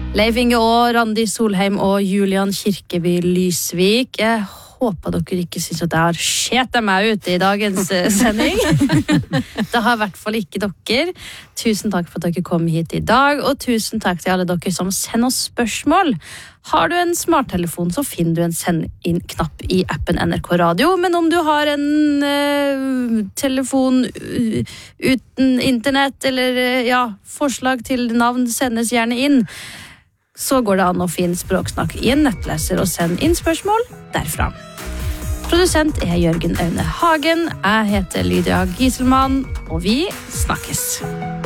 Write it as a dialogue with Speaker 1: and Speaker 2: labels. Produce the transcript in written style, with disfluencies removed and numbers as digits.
Speaker 1: Leif Inge og Randi Solheim og Julian Kirkeby Lysvik. Jeg håper dere ikke synes at jeg har skjetet meg ut i dagens sending. Det har I hvert fall ikke dere. Tusen takk for at dere kom hit I dag, og tusen takk til alle dere som sender oss spørsmål. Har du en smarttelefon, så finner du en send inn-knapp I appen NRK Radio, men om du har en telefon uten internett, eller forslag til navn sendes gjerne inn, så går det an å finne Språksnakk I en nettleser og sende inn spørsmål derfra. Produsent Jørgen Aune Hagen, jeg heter Lydia Gieselmann, og vi snakkes.